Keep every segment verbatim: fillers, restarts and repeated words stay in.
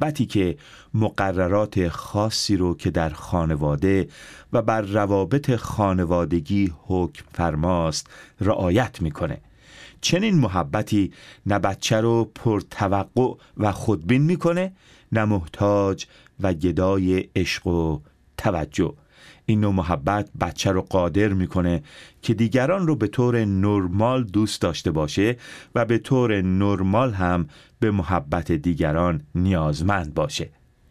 محبتی که مقررات خاصی رو که در خانواده و بر روابط خانوادگی حکم فرماست رعایت میکنه. چنین محبتی نه بچه رو پرتوقع و خودبین میکنه، نه محتاج و گدای عشق و توجه. این نوع محبت بچه رو قادر میکنه که دیگران رو به طور نرمال دوست داشته باشه و به طور نرمال هم به محبت دیگران نیازمند باشه.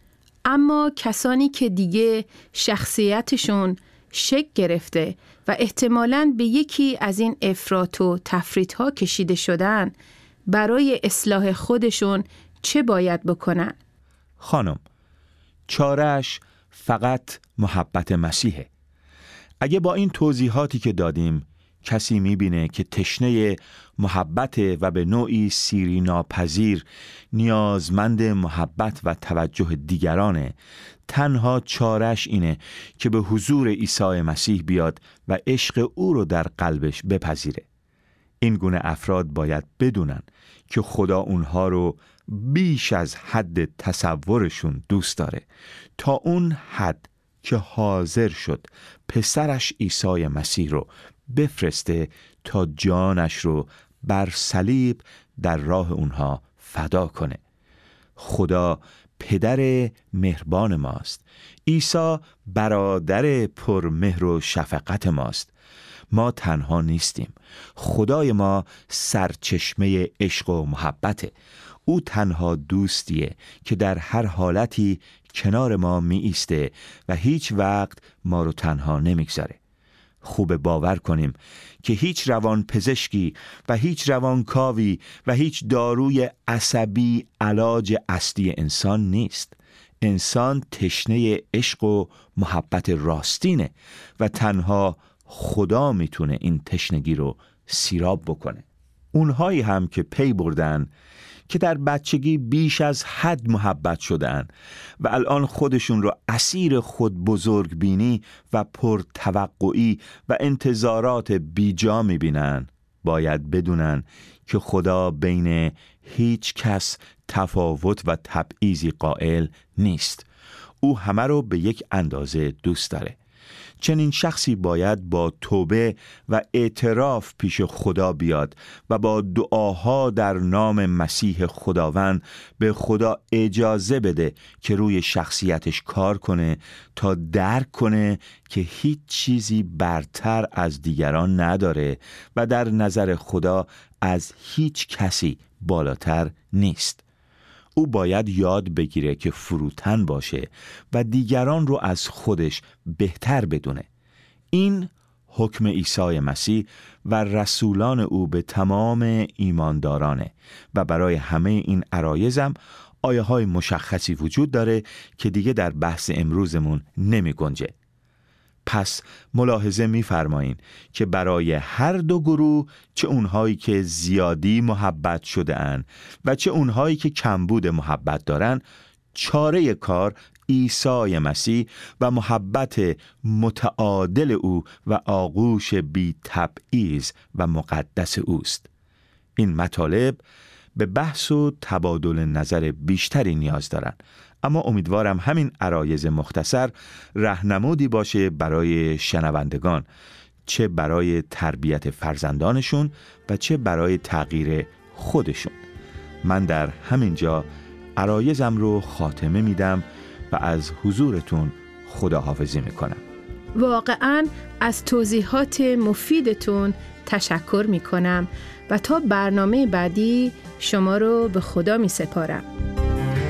اما کسانی که دیگه شخصیتشون شکل گرفته و احتمالاً به یکی از این افراط و تفریط‌ها کشیده شدن، برای اصلاح خودشون چه باید بکنن؟ خانم، چاره‌اش فقط محبت مسیحه. اگه با این توضیحاتی که دادیم کسی میبینه که تشنه محبت و به نوعی سیری ناپذیر نیازمند محبت و توجه دیگرانه، تنها چاره‌اش اینه که به حضور عیسی مسیح بیاد و عشق او رو در قلبش بپذیره. این گونه افراد باید بدونن که خدا اونها رو بیش از حد تصورشون دوست داره، تا اون حد که حاضر شد پسرش عیسی مسیح رو بفرسته تا جانش رو بر صلیب در راه اونها فدا کنه. خدا پدر مهربان ماست. عیسی برادر پرمهر و شفقت ماست. ما تنها نیستیم. خدای ما سرچشمه عشق و محبته. او تنها دوستیه که در هر حالتی کنار ما می ایسته و هیچ وقت ما رو تنها نمیگذاره. خوب باور کنیم که هیچ روان پزشکی و هیچ روانکاوی و هیچ داروی عصبی علاج اصلی انسان نیست. انسان تشنه عشق و محبت راستینه و تنها خدا میتونه این تشنگی رو سیراب بکنه. اونهایی هم که پی بردن که در بچگی بیش از حد محبت شدن و الان خودشون رو اسیر خود بزرگ بینی و پرتوقعی و انتظارات بیجا میبینن، باید بدونن که خدا بین هیچ کس تفاوت و تبعیضی قائل نیست. او همه رو به یک اندازه دوست داره. چنین شخصی باید با توبه و اعتراف پیش خدا بیاد و با دعاها در نام مسیح خداوند به خدا اجازه بده که روی شخصیتش کار کنه تا درک کنه که هیچ چیزی برتر از دیگران نداره و در نظر خدا از هیچ کسی بالاتر نیست. او باید یاد بگیره که فروتن باشه و دیگران رو از خودش بهتر بدونه. این حکم عیسی مسیح و رسولان او به تمام ایماندارانه و برای همه این عرایزم آیه های مشخصی وجود داره که دیگه در بحث امروزمون نمی گنجه. پس ملاحظه می‌فرمایید که برای هر دو گروه، چه اونهایی که زیادی محبت شده اند و چه اونهایی که کمبود محبت دارن، چاره کار عیسی مسیح و محبت متعادل او و آغوش بی تبعیض و مقدس اوست. این مطالب به بحث و تبادل نظر بیشتری نیاز دارند، اما امیدوارم همین عرایض مختصر راهنمودی باشه برای شنوندگان، چه برای تربیت فرزندانشون و چه برای تغییر خودشون. من در همین جا عرایضم رو خاتمه میدم و از حضورتون خداحافظی میکنم. واقعاً از توضیحات مفیدتون تشکر میکنم و تا برنامه بعدی شما رو به خدا می سپارم.